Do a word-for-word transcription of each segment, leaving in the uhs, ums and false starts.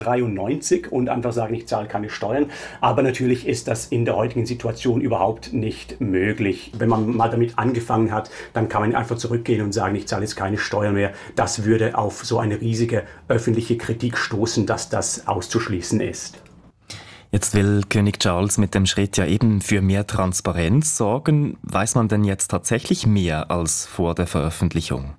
dreiundneunzig und einfach sagen, ich zahle keine Steuern. Aber natürlich ist das in der heutigen Situation überhaupt nicht möglich. Wenn man mal damit angefangen hat, dann kann man einfach zurückgehen und sagen, ich zahle jetzt keine Steuern mehr. Das würde auf so eine riesige öffentliche Kritik stoßen, dass das auszuschließen ist. Jetzt will König Charles mit dem Schritt ja eben für mehr Transparenz sorgen. Weiß man denn jetzt tatsächlich mehr als vor der Veröffentlichung?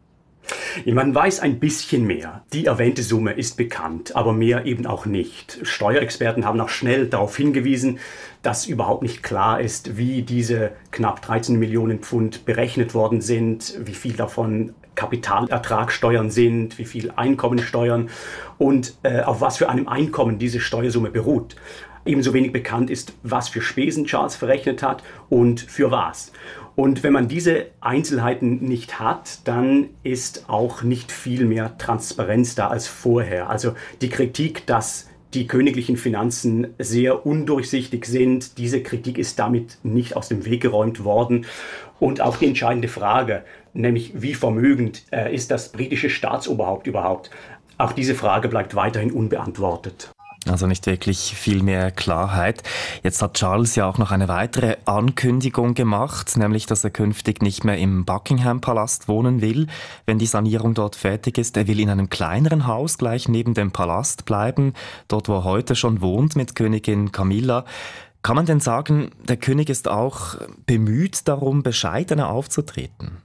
Man weiß ein bisschen mehr. Die erwähnte Summe ist bekannt, aber mehr eben auch nicht. Steuerexperten haben auch schnell darauf hingewiesen, dass überhaupt nicht klar ist, wie diese knapp dreizehn Millionen Pfund berechnet worden sind, wie viel davon Kapitalertragssteuern sind, wie viel Einkommensteuern und äh, auf was für einem Einkommen diese Steuersumme beruht. Ebenso wenig bekannt ist, was für Spesen Charles verrechnet hat und für was. Und wenn man diese Einzelheiten nicht hat, dann ist auch nicht viel mehr Transparenz da als vorher. Also die Kritik, dass die königlichen Finanzen sehr undurchsichtig sind, diese Kritik ist damit nicht aus dem Weg geräumt worden. Und auch die entscheidende Frage, nämlich wie vermögend äh, ist das britische Staatsoberhaupt überhaupt, auch diese Frage bleibt weiterhin unbeantwortet. Also nicht wirklich viel mehr Klarheit. Jetzt hat Charles ja auch noch eine weitere Ankündigung gemacht, nämlich, dass er künftig nicht mehr im Buckingham-Palast wohnen will, wenn die Sanierung dort fertig ist. Er will in einem kleineren Haus gleich neben dem Palast bleiben, dort wo er heute schon wohnt mit Königin Camilla. Kann man denn sagen, der König ist auch bemüht darum, bescheidener aufzutreten?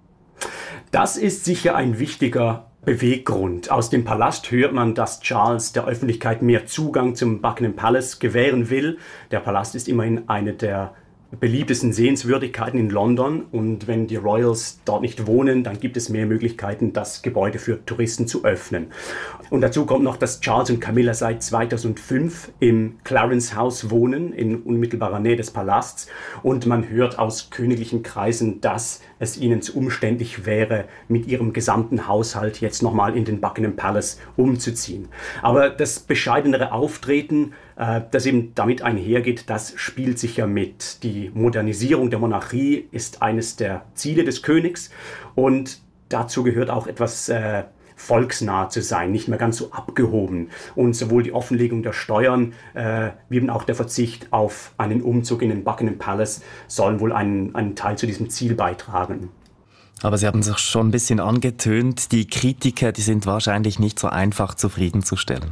Das ist sicher ein wichtiger Beweggrund. Aus dem Palast hört man, dass Charles der Öffentlichkeit mehr Zugang zum Buckingham Palace gewähren will. Der Palast ist immerhin eine der beliebtesten Sehenswürdigkeiten in London und wenn die Royals dort nicht wohnen, dann gibt es mehr Möglichkeiten, das Gebäude für Touristen zu öffnen. Und dazu kommt noch, dass Charles und Camilla seit zweitausendfünf im Clarence House wohnen, in unmittelbarer Nähe des Palasts und man hört aus königlichen Kreisen, dass es ihnen zu umständlich wäre, mit ihrem gesamten Haushalt jetzt nochmal in den Buckingham Palace umzuziehen. Aber das bescheidenere Auftreten, äh, das eben damit einhergeht, das spielt sicher mit. Die Modernisierung der Monarchie ist eines der Ziele des Königs und dazu gehört auch etwas äh, volksnah zu sein, nicht mehr ganz so abgehoben. Und sowohl die Offenlegung der Steuern äh, wie eben auch der Verzicht auf einen Umzug in den Buckingham Palace sollen wohl einen, einen Teil zu diesem Ziel beitragen. Aber Sie haben sich schon ein bisschen angetönt, die Kritiker, die sind wahrscheinlich nicht so einfach zufriedenzustellen.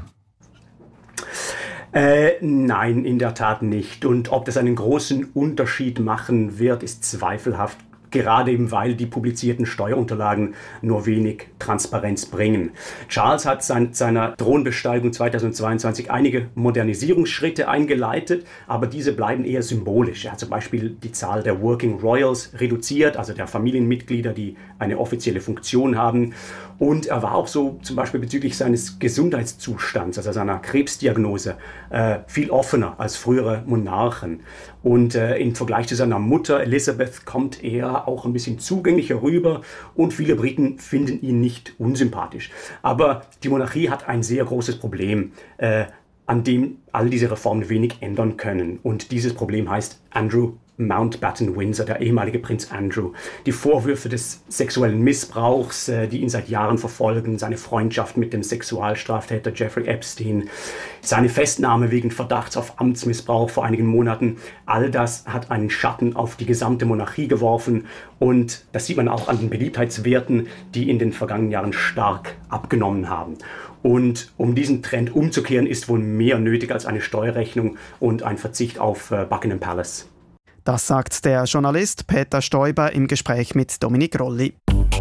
Äh, nein, in der Tat nicht. Und ob das einen großen Unterschied machen wird, ist zweifelhaft. Gerade eben, weil die publizierten Steuerunterlagen nur wenig Transparenz bringen. Charles hat seit seiner Thronbesteigung zweitausendzweiundzwanzig einige Modernisierungsschritte eingeleitet, aber diese bleiben eher symbolisch. Er hat zum Beispiel die Zahl der Working Royals reduziert, also der Familienmitglieder, die eine offizielle Funktion haben. Und er war auch so zum Beispiel bezüglich seines Gesundheitszustands, also seiner Krebsdiagnose, äh, viel offener als frühere Monarchen. Und äh, im Vergleich zu seiner Mutter Elizabeth kommt er auch ein bisschen zugänglicher rüber und viele Briten finden ihn nicht unsympathisch. Aber die Monarchie hat ein sehr großes Problem, äh, an dem all diese Reformen wenig ändern können. Und dieses Problem heißt Andrew Mountbatten Windsor, der ehemalige Prinz Andrew. Die Vorwürfe des sexuellen Missbrauchs, äh, die ihn seit Jahren verfolgen, seine Freundschaft mit dem Sexualstraftäter Jeffrey Epstein, seine Festnahme wegen Verdachts auf Amtsmissbrauch vor einigen Monaten, all das hat einen Schatten auf die gesamte Monarchie geworfen und das sieht man auch an den Beliebtheitswerten, die in den vergangenen Jahren stark abgenommen haben. Und um diesen Trend umzukehren, ist wohl mehr nötig als eine Steuerrechnung und ein Verzicht auf äh, Buckingham Palace. Das sagt der Journalist Peter Stoiber im Gespräch mit Dominik Rolli.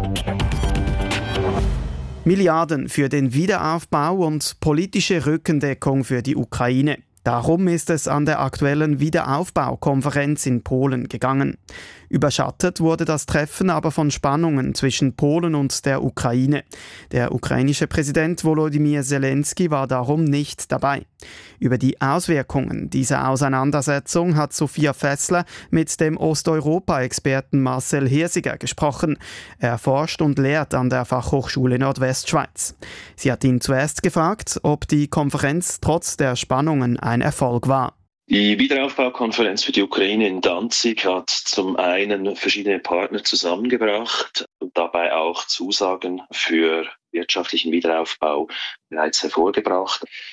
Milliarden für den Wiederaufbau und politische Rückendeckung für die Ukraine. Darum ist es an der aktuellen Wiederaufbaukonferenz in Polen gegangen. Überschattet wurde das Treffen aber von Spannungen zwischen Polen und der Ukraine. Der ukrainische Präsident Volodymyr Zelensky war darum nicht dabei. Über die Auswirkungen dieser Auseinandersetzung hat Sophia Fessler mit dem Osteuropa-Experten Marcel Hirsiger gesprochen. Er forscht und lehrt an der Fachhochschule Nordwestschweiz. Sie hat ihn zuerst gefragt, ob die Konferenz trotz der Spannungen ein Erfolg war. Die Wiederaufbaukonferenz für die Ukraine in Danzig hat zum einen verschiedene Partner zusammengebracht und dabei auch Zusagen für wirtschaftlichen Wiederaufbau bereits hervorgebracht.